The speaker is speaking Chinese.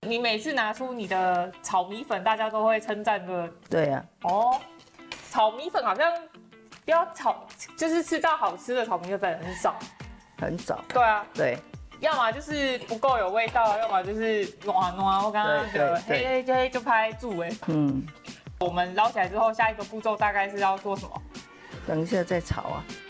你每次拿出你的炒米粉，大家都会称赞的。 对啊， 哦，炒米粉好像不要炒，就是吃到好吃的炒米粉很少。 很少。 对啊， 对， 要么就是不够有味道，要么就是软软。我刚刚那个黑就拍住哎。 嗯， 我们捞起来之后，下一个步骤大概是要做什么？ 等一下再炒啊。